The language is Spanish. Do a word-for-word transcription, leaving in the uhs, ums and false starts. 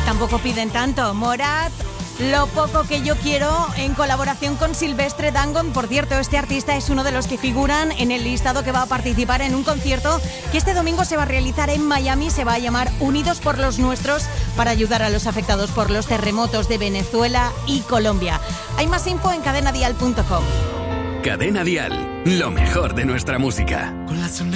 Tampoco piden tanto. Morat, Lo poco que yo quiero, en colaboración con Silvestre Dangond. Por cierto, este artista es uno de los que figuran en el listado que va a participar en un concierto que este domingo se va a realizar en Miami. Se va a llamar Unidos por los Nuestros, para ayudar a los afectados por los terremotos de Venezuela y Colombia. Hay más info en cadena dial punto com. Cadena Dial, lo mejor de nuestra música.